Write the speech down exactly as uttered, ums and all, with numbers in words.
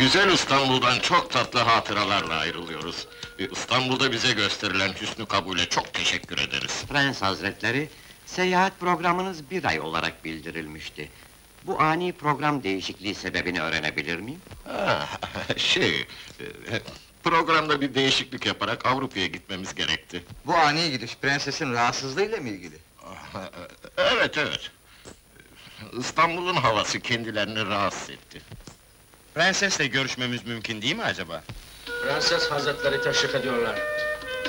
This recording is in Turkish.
Güzel İstanbul'dan çok tatlı hatıralarla ayrılıyoruz. Ee, İstanbul'da bize gösterilen hüsnü kabule çok teşekkür ederiz. Prens Hazretleri, seyahat programınız bir ay olarak bildirilmişti. Bu ani program değişikliği sebebini öğrenebilir miyim? Ha, şey, e, programda bir değişiklik yaparak Avrupa'ya gitmemiz gerekti. Bu ani gidiş prensesin rahatsızlığıyla mı ilgili? Evet, evet. İstanbul'un havası kendilerini rahatsız etti. Prensesle görüşmemiz mümkün değil mi acaba? Prenses Hazretleri teşrif ediyorlar.